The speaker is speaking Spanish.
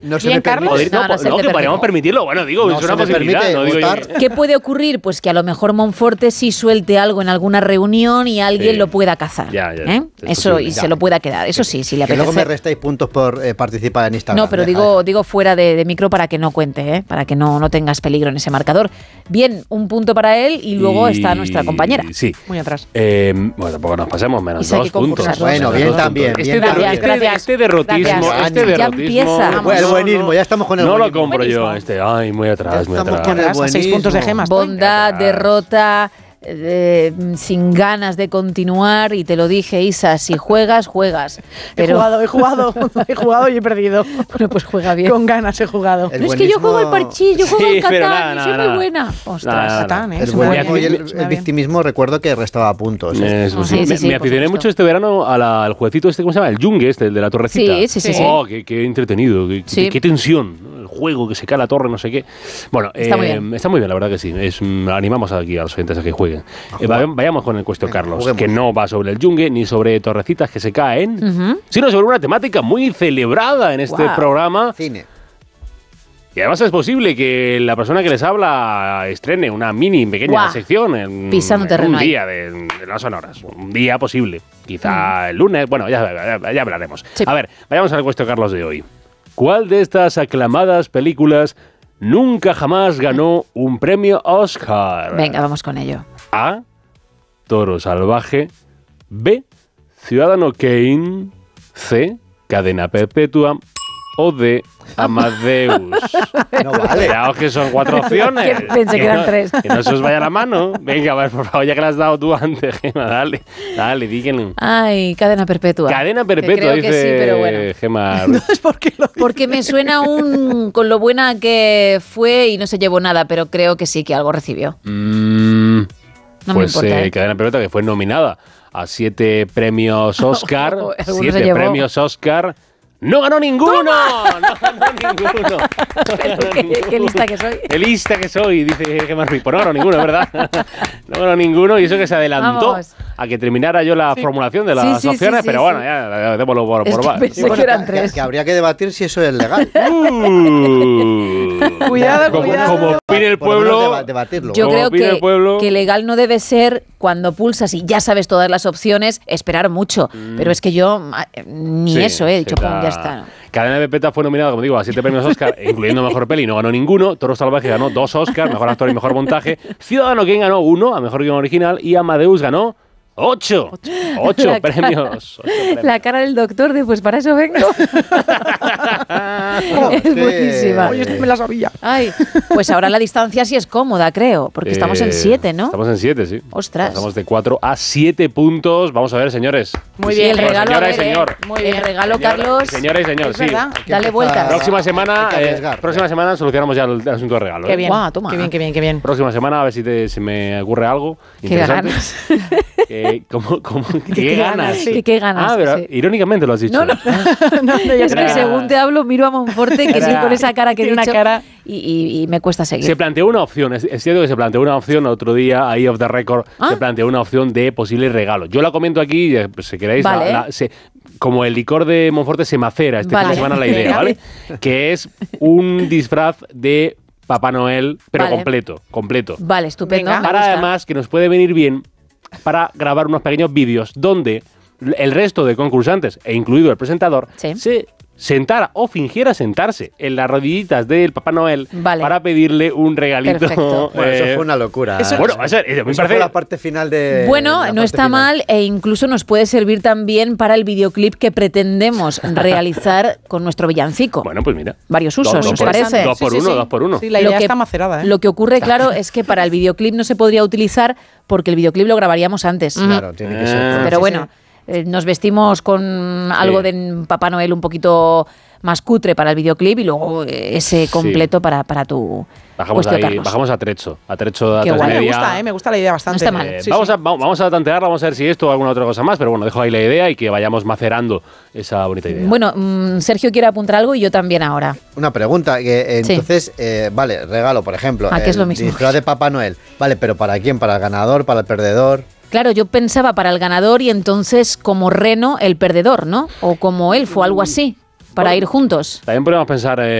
No se Bien, me permite. Carlos. No, se te que permite. podríamos permitirlo. Bueno, digo, No es una se me posibilidad. permite No digo yo. votar. ¿Qué puede ocurrir? Pues que a lo mejor Monforte sí suelte algo en alguna reunión y alguien Sí. lo pueda cazar. Ya, ¿eh? es Eso, posible. y se lo pueda quedar. Eso sí, si le Que luego me apetece. restáis puntos por participar en Instagram. No, pero Deja. digo fuera de micro para que no cuente, ¿eh? Para que no tengas peligro en ese marcador. Bien, un punto para él y luego está nuestra compañera. Sí. Muy atrás. Bueno, tampoco nos pasemos, menos Isa, hay 2 que puntos. concursar. Bueno, Menos bien 2 también, puntos. bien también. Gracias. Este derrotismo. Gracias. Este Ya derrotismo. empieza. Bueno, el buenismo, ya estamos con el No lo buenismo. compro yo. Ay, muy atrás, muy Estamos atrás. con el A 6 puntos de buenismo. gemas. Bondad, derrota, sin ganas de continuar, y te lo dije, Isa, si juegas, juegas. Pero He jugado y he perdido. bueno, pues juega bien. Con ganas he jugado. El No es que yo juego al buenismo- parchís, yo juego Sí, al pero Catán, nada, soy nada. muy buena. Ostras. Nada. Catán, ¿eh? El Se me da buenismo y bien, el se me da bien. victimismo recuerdo que restaba puntos. Sí, sí, me por aficioné supuesto. mucho este verano al jueguecito este, ¿cómo se llama? El Yungue, el de la torrecita. Sí. Oh, qué entretenido, Sí. qué tensión, ¿no? El juego, que se cae la torre, no sé qué. Bueno, Está muy bien. está muy bien, la verdad que sí. Animamos aquí a los oyentes a que jueguen. Vayamos con el cuestión, Venga, Carlos, juguemos. que no va sobre el Yungue ni sobre torrecitas que se caen, Ujú. sino sobre una temática muy celebrada en este Guau. programa. Cine. Y además es posible que la persona que les habla estrene una pequeña Guau. sección en Pisando terreno un ahí. día de las sonoras. Un día posible. Quizá el lunes. Bueno, ya hablaremos. Sí. A ver, vayamos al cuestión, Carlos, de hoy. ¿Cuál de estas aclamadas películas nunca jamás ganó un premio Oscar? Venga, vamos con ello. A. Toro Salvaje. B. Ciudadano Kane. C. Cadena Perpetua. O D. Amadeus. No vale. Cuidado, que son 4 opciones. Que pensé que eran no, 3. Que no se os vaya la mano. Venga, a ver, por favor, ya que la has dado tú antes, Gemma, dale, díganlo. Ay, cadena perpetua. Cadena Que Perpetua, creo dice que sí, pero bueno. Gemma. Es porque lo Porque me suena con lo buena que fue y no se llevó nada, pero creo que sí que algo recibió. No me Pues importa. Cadena Perpetua, que fue nominada a 7 premios Oscar. Algunos se 7 llevó. premios Oscar. ¡No ganó ninguno! ¡No ganó ninguno! Qué lista que soy. ¡Qué lista que soy! Dice Gemma Ruiz. Pues no ganó ninguno, ¿verdad? No ganó ninguno, y eso que se adelantó Vamos. a que terminara yo la formulación de las Sí, opciones, sí, pero sí. bueno, ya démoslo por Es que va. pensé que eran 3. Que habría que debatir si eso es legal. Cuidado, cuidado. Como opine el Por lo menos pueblo. debatirlo. Yo Como creo opina el pueblo. que legal no debe ser cuando pulsas y ya sabes todas las opciones, esperar mucho. Pero es que yo ni Sí, eso he dicho, sí, pum, ya está. Cadena Perpetua fue nominada, como digo, a 7 premios Oscar, incluyendo Mejor Peli, no ganó ninguno. Toro Salvaje ganó 2 Oscar, Mejor Actor y Mejor Montaje. Ciudadano Kane ganó 1, a Mejor Guión Original, y Amadeus ganó 8. 8 La cara- premios. 8 premios. La cara del doctor de pues para eso vengo. Es Sí. buenísima. Oye, esto me la sabía. Ay, pues ahora la distancia sí es cómoda, creo, porque estamos en 7, ¿no? Estamos en 7, sí. Ostras. Pasamos de 4 a 7 puntos. Vamos a ver, señores. Muy Sí, bien, el regalo, señora a y ver, señor. Muy bien. El regalo, Señor- Carlos. Señora y señor, Es sí. verdad. Dale vuelta. Próxima semana, hay que arriesgar. próxima semana solucionamos ya el asunto de regalo. Qué bien. Guau, toma. Qué bien, qué bien, qué bien. Próxima semana, a ver si se me ocurre algo Qué interesante. ganas. ¿Qué ganas? sí. Qué ganas. Ah, pero sí. irónicamente lo has dicho. No, no. Es que según te hablo, miro a Monforte, que sí, con esa cara que he Tiene una dicho, cara. y me cuesta seguir. Se planteó una opción, es cierto que se planteó una opción otro día, ahí off the record, Ah. se planteó una opción de posible regalo. Yo la comento aquí, si queréis, Vale. como el licor de Monforte se macera este fin Vale. de semana la idea, ¿vale? Que es un disfraz de Papá Noel, pero Vale. completo. Vale, estupendo. Venga. me Para gusta. además que nos puede venir bien para grabar unos pequeños vídeos donde el resto de concursantes, e incluido el presentador, Sí. se sentara o fingiera sentarse en las rodillitas del Papá Noel Vale. para pedirle un regalito. Perfecto. Bueno, eso fue una locura. Bueno, a ver, me Eso parece... fue la parte final de. Bueno, la no parte está final. mal e incluso nos puede servir también para el videoclip que pretendemos realizar con nuestro villancico. Bueno, pues mira. Varios usos, Dos ¿os por- parece? Dos por Sí, sí, uno, sí. 2 por 1. Sí, la Lo idea que- está macerada, ¿eh? Lo que ocurre, claro, es que para el videoclip no se podría utilizar porque el videoclip lo grabaríamos antes. Claro, tiene que ser. Pero Sí, bueno, nos vestimos con algo de Papá Noel un poquito más cutre para el videoclip y luego ese completo para tu Bajamos cuestión, ahí, Carlos. bajamos a Trecho de Qué A3 guay. Media. Me gusta la idea bastante. No está mal. Sí, vamos, sí. vamos a tantearla, vamos a ver si esto o alguna otra cosa más, pero bueno, dejo ahí la idea y que vayamos macerando esa bonita idea. Bueno, Sergio quiere apuntar algo y yo también ahora. Una pregunta, que Sí. entonces, vale, regalo, por ejemplo, Ah, que es lo mismo. disfraz de Papá Noel, vale, pero ¿para quién? ¿Para el ganador? ¿Para el perdedor? Claro, yo pensaba para el ganador y entonces como Reno el perdedor, ¿no? O como Elfo, algo así. para ir juntos. También podemos pensar